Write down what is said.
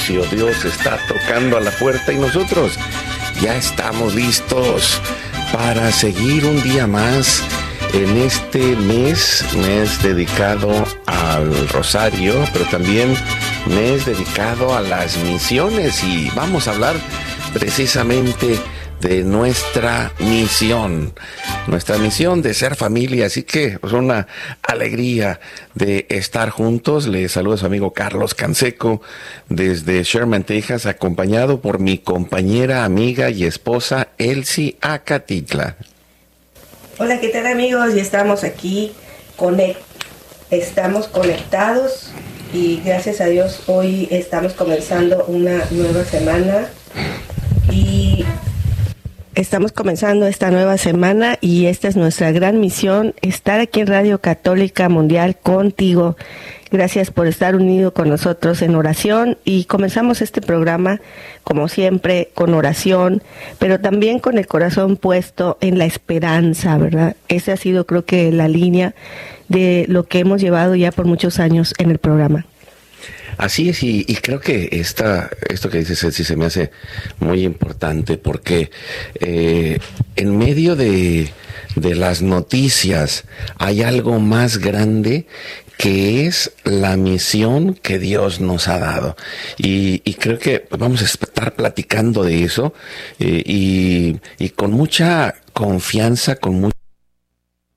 anuncio. Dios está tocando a la puerta y nosotros ya estamos listos para seguir un día más en este mes dedicado al Rosario, pero también mes dedicado a las misiones, y vamos a hablar precisamente de nuestra misión de ser familia. Así que es una alegría de estar juntos. Le saluda su amigo Carlos Canseco desde Sherman, Texas, acompañado por mi compañera, amiga y esposa Elsie Acatitla. Hola, ¿qué tal, amigos? Ya estamos aquí, estamos conectados y gracias a Dios hoy estamos comenzando una nueva semana y estamos comenzando esta nueva semana y esta es nuestra gran misión, estar aquí en Radio Católica Mundial contigo. Gracias por estar unido con nosotros en oración, y comenzamos este programa como siempre con oración, pero también con el corazón puesto en la esperanza, ¿verdad? Esa ha sido, creo que, la línea de lo que hemos llevado ya por muchos años en el programa. Así es, y creo que esto que dices, Elsie, se me hace muy importante porque en medio de las noticias hay algo más grande que es la misión que Dios nos ha dado. Y creo que vamos a estar platicando de eso y con mucha confianza, con mucha